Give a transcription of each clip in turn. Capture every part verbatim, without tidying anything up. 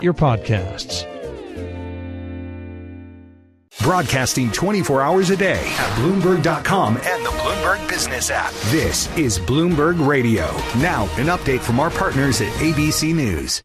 your podcasts. Broadcasting twenty-four hours a day at Bloomberg dot com and the Bloomberg Business app. This is Bloomberg Radio. Now, an update from our partners at A B C News.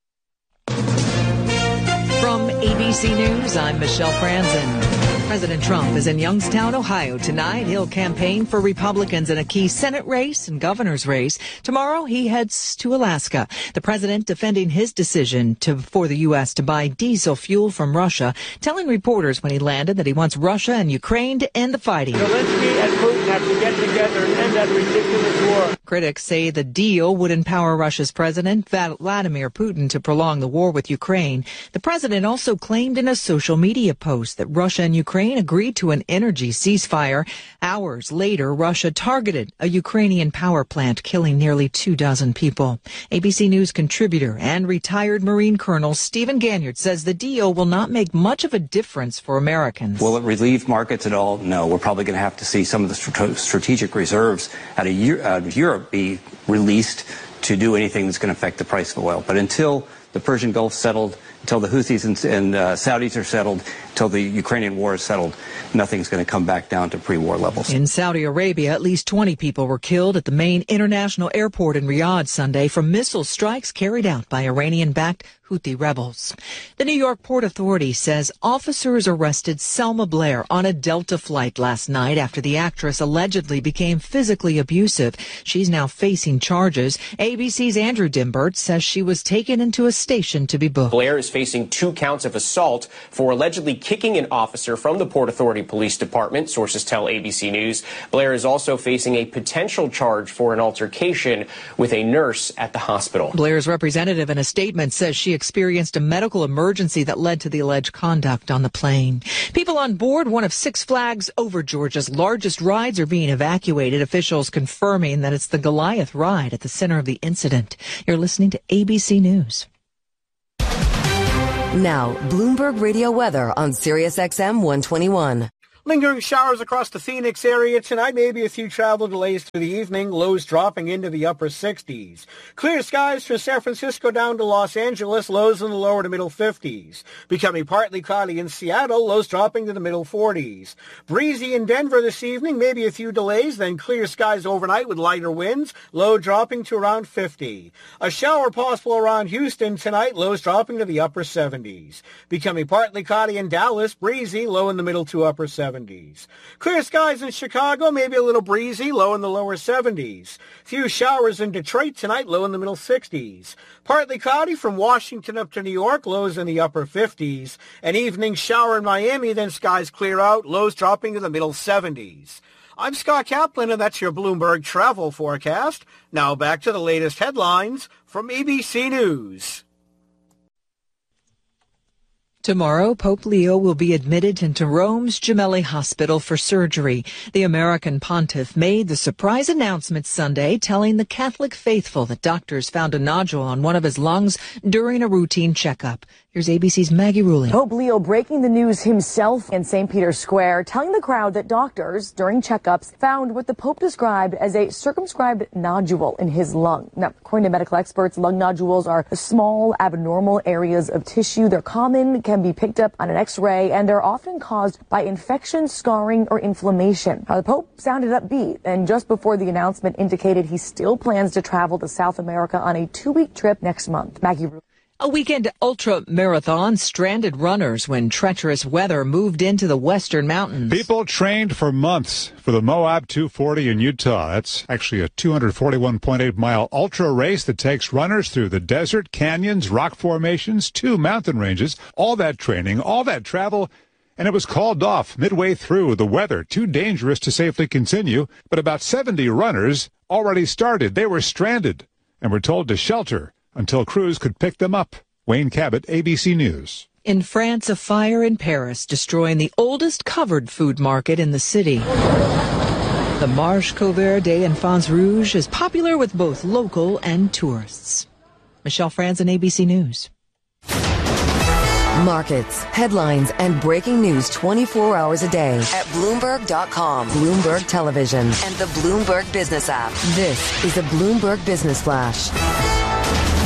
From A B C News, I'm Michelle Franzen. President Trump is in Youngstown, Ohio tonight. He'll campaign for Republicans in a key Senate race and governor's race. Tomorrow, he heads to Alaska. The president defending his decision to, for the U S to buy diesel fuel from Russia, telling reporters when he landed that he wants Russia and Ukraine to end the fighting. Zelensky and Putin have to get together and end that ridiculous war. Critics say the deal would empower Russia's President Vladimir Putin to prolong the war with Ukraine. The president also claimed in a social media post that Russia and Ukraine agreed to an energy ceasefire. Hours later, Russia targeted a Ukrainian power plant, killing nearly two dozen people. A B C News contributor and retired Marine Colonel Stephen Ganyard says the deal will not make much of a difference for Americans. Will it relieve markets at all? No. We're probably going to have to see some of the st- strategic reserves out of, Euro- out of Europe be released to do anything that's going to affect the price of oil. But until the Persian Gulf settled, until the Houthis and, and uh, Saudis are settled, until the Ukrainian war is settled, nothing's going to come back down to pre-war levels. In Saudi Arabia, at least twenty people were killed at the main international airport in Riyadh Sunday from missile strikes carried out by Iranian-backed Houthi rebels. The New York Port Authority says officers arrested Selma Blair on a Delta flight last night after the actress allegedly became physically abusive. She's now facing charges. A B C's Andrew Dimbert says she was taken into a station to be booked. Blair is facing two counts of assault for allegedly kicking an officer from the Port Authority Police Department, sources tell A B C News. Blair is also facing a potential charge for an altercation with a nurse at the hospital. Blair's representative in a statement says she experienced a medical emergency that led to the alleged conduct on the plane. People on board one of Six Flags Over Georgia's largest rides are being evacuated, officials confirming that it's the Goliath ride at the center of the incident. You're listening to A B C News. Now, Bloomberg Radio weather on Sirius X M one twenty-one. Lingering showers across the Phoenix area tonight, maybe a few travel delays through the evening, lows dropping into the upper sixties. Clear skies from San Francisco down to Los Angeles, lows in the lower to middle fifties. Becoming partly cloudy in Seattle, lows dropping to the middle forties. Breezy in Denver this evening, maybe a few delays, then clear skies overnight with lighter winds, low dropping to around fifty. A shower possible around Houston tonight, lows dropping to the upper seventies. Becoming partly cloudy in Dallas, breezy, low in the middle to upper seventies. Clear skies in Chicago, maybe a little breezy, low in the lower seventies. Few showers in Detroit tonight, low in the middle sixties. Partly cloudy from Washington up to New York, lows in the upper fifties. An evening shower in Miami, then skies clear out, lows dropping to the middle seventies. I'm Scott Kaplan, and that's your Bloomberg travel forecast. Now back to the latest headlines from A B C News. Tomorrow, Pope Leo will be admitted into Rome's Gemelli Hospital for surgery. The American pontiff made the surprise announcement Sunday, telling the Catholic faithful that doctors found a nodule on one of his lungs during a routine checkup. Here's A B C's Maggie Rulli. Pope Leo breaking the news himself in Saint Peter's Square, telling the crowd that doctors, during checkups, found what the Pope described as a circumscribed nodule in his lung. Now, according to medical experts, lung nodules are small, abnormal areas of tissue. They're common, can be picked up on an X-ray, and they're often caused by infection, scarring, or inflammation. Now, the Pope sounded upbeat, and just before the announcement indicated he still plans to travel to South America on a two-week trip next month. Maggie Rulli. A weekend ultra-marathon stranded runners when treacherous weather moved into the western mountains. People trained for months for the Moab two forty in Utah. That's actually a two hundred forty-one point eight mile ultra race that takes runners through the desert, canyons, rock formations, two mountain ranges. All that training, all that travel, and it was called off midway through. The weather too dangerous to safely continue, but about seventy runners already started. They were stranded and were told to shelter until crews could pick them up. Wayne Cabot, A B C News. In France, a fire in Paris destroying the oldest covered food market in the city. The Marché Couvert des Enfants Rouges is popular with both local and tourists. Michelle Franzen, A B C News. Markets, headlines, and breaking news twenty-four hours a day at Bloomberg dot com, Bloomberg Television, and the Bloomberg Business app. This is the Bloomberg Business Flash.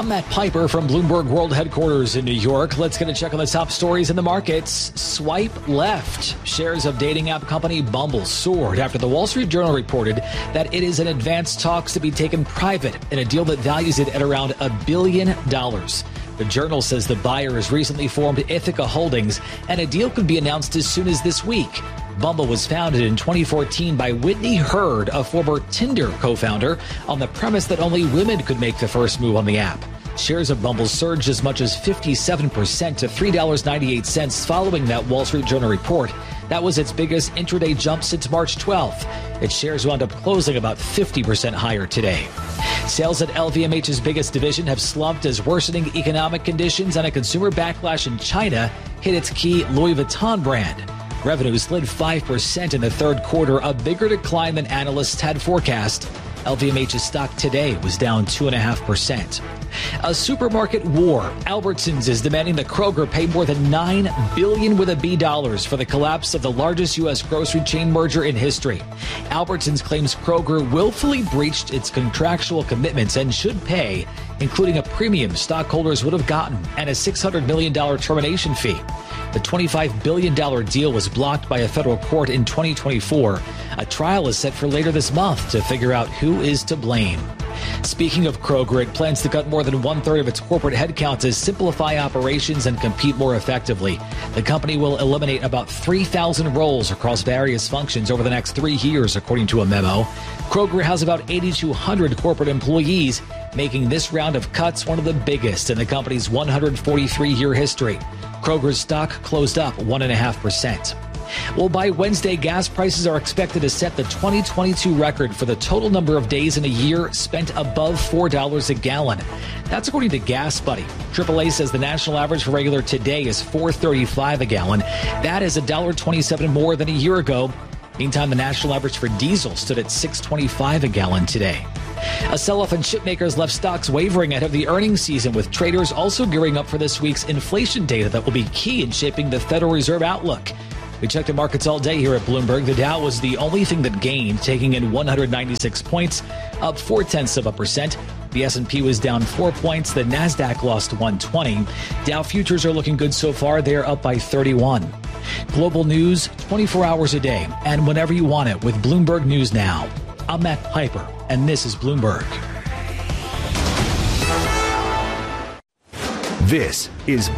I'm Matt Piper from Bloomberg World Headquarters in New York. Let's get a check on the top stories in the markets. Swipe left. Shares of dating app company Bumble soared after the Wall Street Journal reported that it is in advanced talks to be taken private in a deal that values it at around a billion dollars. The Journal says the buyer has recently formed Ithaca Holdings, and a deal could be announced as soon as this week. Bumble was founded in twenty fourteen by Whitney Hurd, a former Tinder co-founder, on the premise that only women could make the first move on the app. Shares of Bumble surged as much as fifty-seven percent to three dollars and ninety-eight cents following that Wall Street Journal report. That was its biggest intraday jump since March twelfth. Its shares wound up closing about fifty percent higher today. Sales at L V M H's biggest division have slumped as worsening economic conditions and a consumer backlash in China hit its key Louis Vuitton brand. Revenue slid five percent in the third quarter, a bigger decline than analysts had forecast. L V M H's stock today was down two point five percent. A supermarket war. Albertsons is demanding that Kroger pay more than nine billion dollars with a B dollars for the collapse of the largest U S grocery chain merger in history. Albertsons claims Kroger willfully breached its contractual commitments and should pay, including a premium stockholders would have gotten and a six hundred million dollars termination fee. The twenty-five billion dollars deal was blocked by a federal court in twenty twenty-four. A trial is set for later this month to figure out who is to blame. Speaking of Kroger, it plans to cut more than one-third of its corporate headcount to simplify operations and compete more effectively. The company will eliminate about three thousand roles across various functions over the next three years, according to a memo. Kroger has about eight thousand two hundred corporate employees, making this round of cuts one of the biggest in the company's one hundred forty-three year history. Kroger's stock closed up one point five percent. Well, by Wednesday, gas prices are expected to set the twenty twenty-two record for the total number of days in a year spent above four dollars a gallon. That's according to Gas Buddy. triple A says the national average for regular today is four dollars and thirty-five cents a gallon. That is one dollar and twenty-seven cents more than a year ago. Meantime, the national average for diesel stood at six dollars and twenty-five cents a gallon today. A sell-off in chip makers left stocks wavering ahead of the earnings season, with traders also gearing up for this week's inflation data that will be key in shaping the Federal Reserve outlook. We checked the markets all day here at Bloomberg. The Dow was the only thing that gained, taking in one hundred ninety-six points, up four tenths of a percent. The S and P was down four points. The Nasdaq lost one twenty. Dow futures are looking good so far. They are up by thirty-one. Global news twenty-four hours a day and whenever you want it with Bloomberg News Now. I'm Matt Piper, and this is Bloomberg. This is